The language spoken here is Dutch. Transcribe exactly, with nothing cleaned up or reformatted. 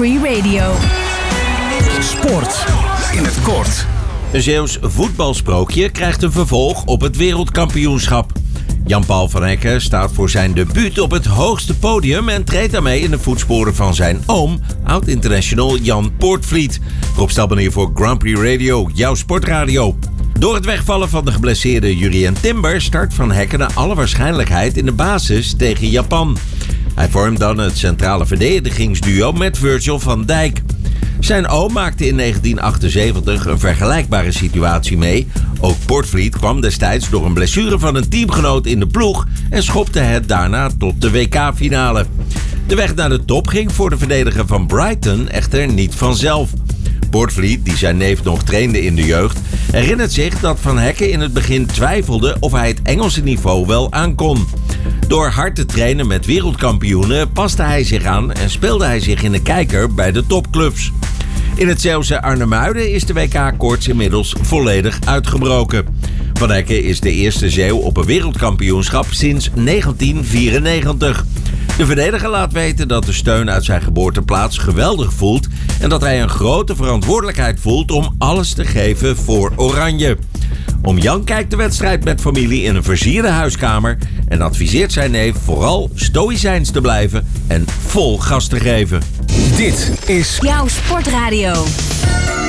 Free Radio. Sport in het kort. Een Zeeuws voetbalsprookje krijgt een vervolg op het wereldkampioenschap. Jan-Paul van Hekken staat voor zijn debuut op het hoogste podium en treedt daarmee in de voetsporen van zijn oom, oud-international Jan Poortvliet. Rob Stelman hier voor Grand Prix Radio, jouw sportradio. Door het wegvallen van de geblesseerde Jurrien Timber start Van Hekken naar alle waarschijnlijkheid in de basis tegen Japan. Hij vormt dan het centrale verdedigingsduo met Virgil van Dijk. Zijn oom maakte in negentien achtenzeventig een vergelijkbare situatie mee. Ook Poortvliet kwam destijds door een blessure van een teamgenoot in de ploeg en schopte het daarna tot de W K-finale. De weg naar de top ging voor de verdediger van Brighton echter niet vanzelf. Poortvliet, die zijn neef nog trainde in de jeugd, herinnert zich dat Van Hekken in het begin twijfelde of hij het Engelse niveau wel aankon. Door hard te trainen met wereldkampioenen paste hij zich aan en speelde hij zich in de kijker bij de topclubs. In het Zeeuwse Arnhemuiden is de W K-koorts inmiddels volledig uitgebroken. Van Hekken is de eerste Zeeuw op een wereldkampioenschap sinds negentien vierennegentig. De verdediger laat weten dat de steun uit zijn geboorteplaats geweldig voelt en dat hij een grote verantwoordelijkheid voelt om alles te geven voor Oranje. Oom Jan kijkt de wedstrijd met familie in een versierde huiskamer en adviseert zijn neef vooral stoïcijns te blijven en vol gas te geven. Dit is Jouw sportradio.